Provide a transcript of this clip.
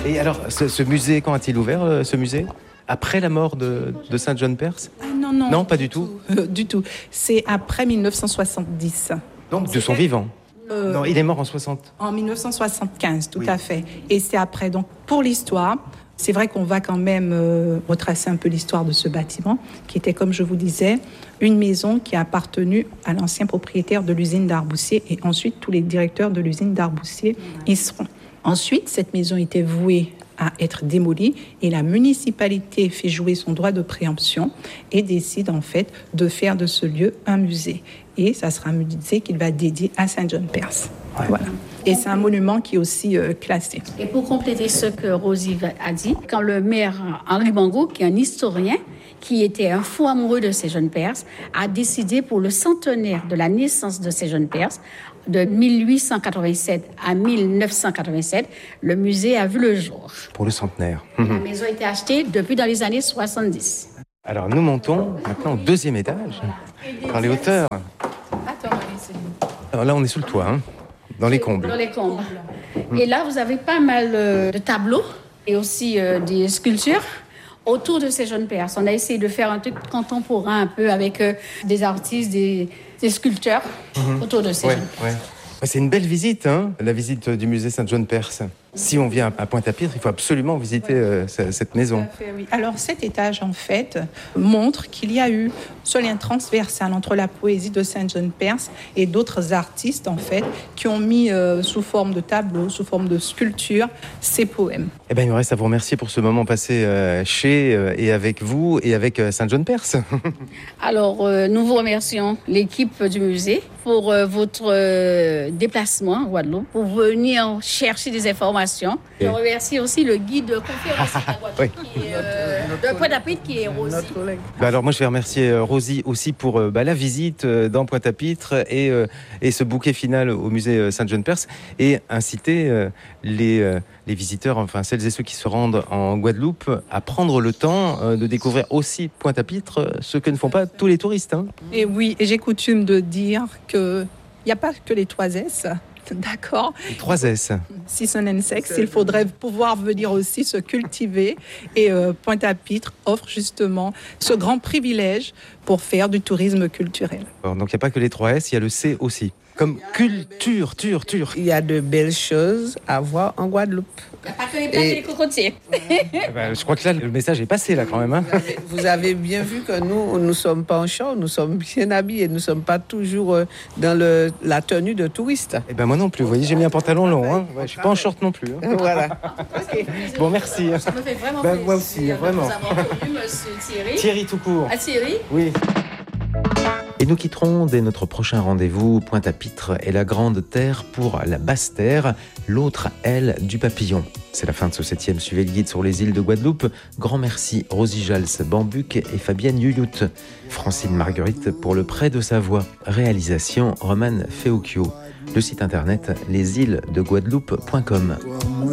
Et alors, ce musée, quand a-t-il ouvert, ce musée ? Après la mort de Saint John Perse ? Non. Non, pas du tout. Du tout. C'est après 1970. Donc, de son vivant. Non, il est mort en 60. En 1975, tout à fait. Et c'est après. Donc, pour l'histoire, c'est vrai qu'on va quand même retracer un peu l'histoire de ce bâtiment, qui était, comme je vous disais, une maison qui a appartenu à l'ancien propriétaire de l'usine d'Arboussier et ensuite tous les directeurs de l'usine d'Arboussier y seront. Ensuite, cette maison était vouée à être démolie et la municipalité fait jouer son droit de préemption et décide en fait de faire de ce lieu un musée. Et ça sera un musée qu'il va dédier à Saint John Perse. Ouais. Voilà. Et c'est un monument qui est aussi classé. Et pour compléter ce que Rosie a dit, quand le maire Henri Mango, qui est un historien, qui était un fou amoureux de Saint John Perse, a décidé pour le centenaire de la naissance de Saint John Perse, de 1887 à 1987, le musée a vu le jour. Pour le centenaire. La maison a été achetée depuis dans les années 70. Alors nous montons maintenant au 2e étage, par les hauteurs. Alors là on est sous le toit, dans les combles. Dans les combles. Et là vous avez pas mal de tableaux et aussi des sculptures autour de ces jeunes Perse. On a essayé de faire un truc contemporain un peu avec des artistes, des sculpteurs autour de ces jeunes Perse. C'est une belle visite, la visite du musée Saint John Perse. Si on vient à Pointe-à-Pitre, il faut absolument visiter cette maison. Tout à fait, oui. Alors cet étage, en fait, montre qu'il y a eu ce lien transversal entre la poésie de Saint John Perse et d'autres artistes, en fait, qui ont mis sous forme de tableaux, sous forme de sculptures, ces poèmes. Eh bien, il me reste à vous remercier pour ce moment passé chez et avec vous et avec Saint John Perse. Alors, nous vous remercions, l'équipe du musée, pour votre déplacement en Guadeloupe, pour venir chercher des informations. Je remercie aussi le guide de conférence de Pointe-à-Pitre qui est Rosie. Alors moi je vais remercier Rosie aussi pour la visite dans Pointe-à-Pitre et ce bouquet final au musée Saint John Perse et inciter les visiteurs, enfin celles et ceux qui se rendent en Guadeloupe à prendre le temps de découvrir aussi Pointe-à-Pitre, ce que ne font pas tous les touristes. Et oui, et j'ai coutume de dire qu'il n'y a pas que les 3 S. D'accord. 3 S. Season and sex, il faudrait pouvoir venir aussi se cultiver. Et Pointe-à-Pitre offre justement ce grand privilège pour faire du tourisme culturel. Alors, donc il n'y a pas que les 3 S, il y a le C aussi. Comme culture. Il y a de belles choses à voir en Guadeloupe. Il n'y a pas que les plages et les cocotiers. Je crois que là, le message est passé, là, quand même. Vous avez bien vu que nous ne sommes pas en short, nous sommes bien habillés. Nous ne sommes pas toujours dans la tenue de touriste. Moi non plus. Vous voyez, j'ai mis un pantalon long. Je ne suis pas en short non plus. Voilà. Bon, merci. Ça me fait vraiment plaisir. Moi aussi, vraiment. De vous avoir connu, monsieur Thierry. Thierry tout court. Ah, Thierry ? Oui. Et nous quitterons dès notre prochain rendez-vous Pointe-à-Pitre et la Grande Terre pour la Basse Terre, l'autre aile du papillon. C'est la fin de ce 7e Suivez le guide sur les îles de Guadeloupe. Grand merci Rosie Jals Bambuc et Fabienne Yuyout. Francine Marguerite pour le prêt de sa voix. Réalisation Romane Feocchio. Le site internet lesilesdeguadeloupe.com.